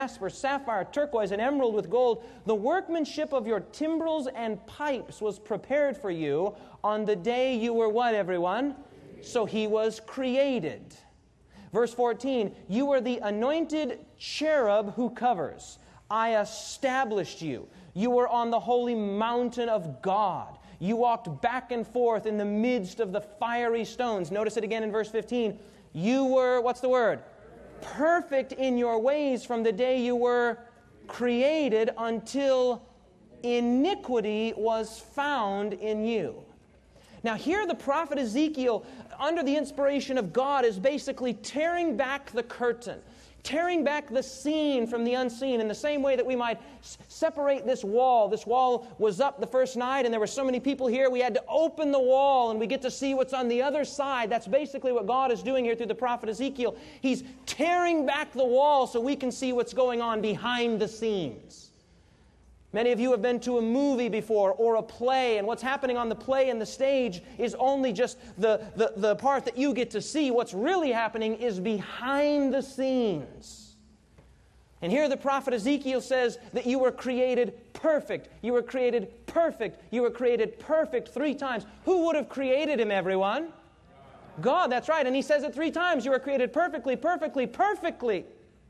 jasper, sapphire, turquoise, and emerald with gold. The workmanship of your timbrels and pipes was prepared for you on the day you were what, everyone? So he was created. Verse 14, you are the anointed cherub who covers. I established you. You were on the holy mountain of God. You walked back and forth in the midst of the fiery stones. Notice it again in verse 15. You were, what's the word? Perfect in your ways from the day you were created until iniquity was found in you. Now here the prophet Ezekiel, under the inspiration of God, is basically tearing back the curtain, tearing back the seen from the unseen in the same way that we might separate this wall. This wall was up the first night and there were so many people here, we had to open the wall and we get to see what's on the other side. That's basically what God is doing here through the prophet Ezekiel. He's tearing back the wall so we can see what's going on behind the scenes. Many of you have been to a movie before or a play, and what's happening on the play and the stage is only just the part that you get to see. What's really happening is behind the scenes. And here the prophet Ezekiel says that you were created perfect. You were created perfect. You were created perfect 3 times. Who would have created him, everyone? God, that's right. And he says it 3 times. You were created perfectly, perfectly, perfectly.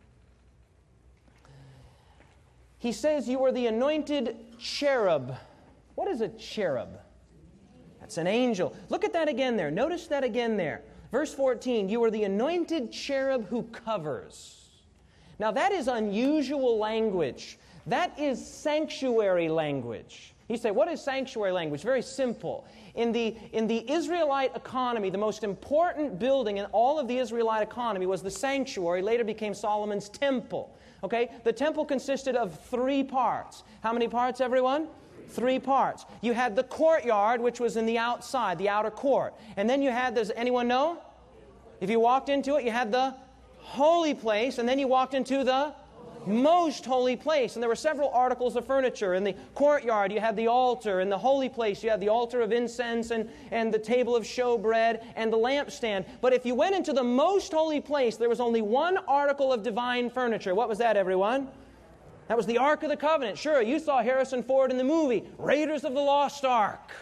He says you are the anointed cherub. What is a cherub? That's an angel. Look at that again there. Notice that again there. Verse 14, you are the anointed cherub who covers. Now that is unusual language. That is sanctuary language. You say, what is sanctuary language? Very simple. In the Israelite economy, the most important building in all of the Israelite economy was the sanctuary, later became Solomon's temple. Okay, the temple consisted of 3 parts. How many parts, everyone? 3 parts. You had the courtyard, which was in the outside, the outer court. And then you had, does anyone know? If you walked into it, you had the holy place, and then you walked into the most holy place. And there were several articles of furniture. In the courtyard, you had the altar. In the holy place, you had the altar of incense and the table of showbread and the lampstand. But if you went into the most holy place, there was only one article of divine furniture. What was that, everyone? That was the Ark of the Covenant. Sure, you saw Harrison Ford in the movie, Raiders of the Lost Ark.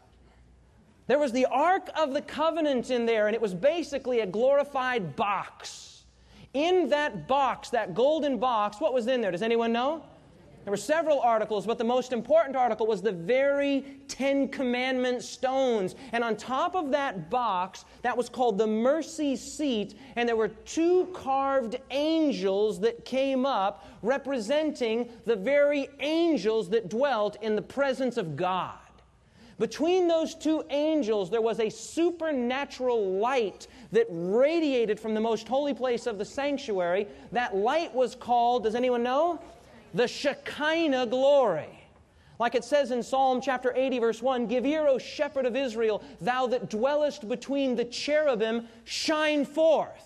There was the Ark of the Covenant in there, and it was basically a glorified box. In that box, that golden box, what was in there? Does anyone know? There were several articles, but the most important article was the very 10 Commandment stones. And on top of that box, that was called the mercy seat, and there were 2 carved angels that came up representing the very angels that dwelt in the presence of God. Between those 2 angels, there was a supernatural light that radiated from the most holy place of the sanctuary. That light was called, does anyone know? The Shekinah glory. Like it says in Psalm chapter 80, verse 1, give ear, O shepherd of Israel, thou that dwellest between the cherubim, shine forth.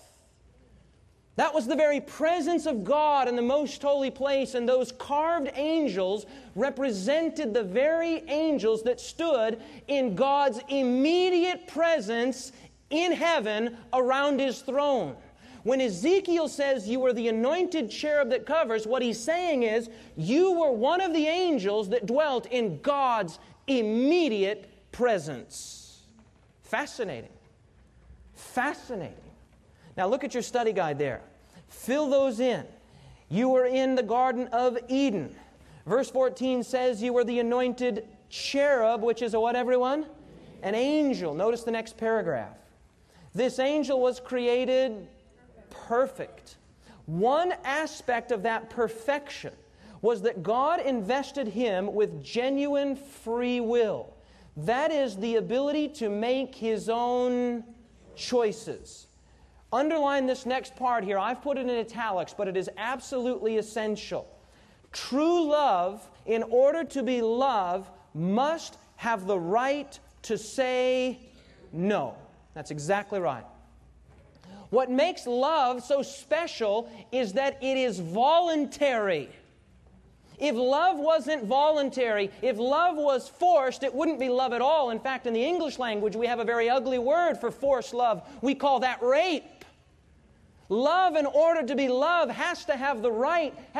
That was the very presence of God in the most holy place, and those carved angels represented the very angels that stood in God's immediate presence in heaven around His throne. When Ezekiel says you were the anointed cherub that covers, what he's saying is you were one of the angels that dwelt in God's immediate presence. Fascinating. Fascinating. Now look at your study guide there. Fill those in. You were in the Garden of Eden. Verse 14 says you were the anointed cherub, which is a what, everyone? An angel. Notice the next paragraph. This angel was created perfect. One aspect of that perfection was that God invested him with genuine free will. That is the ability to make his own choices. Underline this next part here. I've put it in italics, but it is absolutely essential. True love, in order to be love, must have the right to say no. That's exactly right. What makes love so special is that it is voluntary. If love wasn't voluntary, if love was forced, it wouldn't be love at all. In fact, in the English language, we have a very ugly word for forced love. We call that rape. Love, in order to be love, has to have the right,